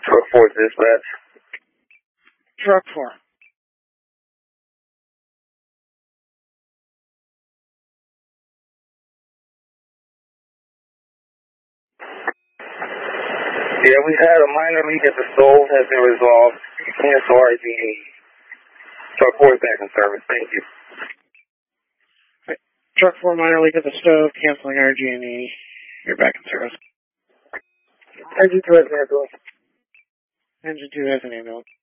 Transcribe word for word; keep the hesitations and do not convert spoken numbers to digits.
Truck four dispatch. Truck four. Yeah, we had a minor leak at the stove, has been resolved. Cancel R G E. Truck four is back in service. Thank you. Right. Truck four, minor leak at the stove, canceling R G and E. You're back in service. Engine two has an ambulance. Engine two has an ambulance.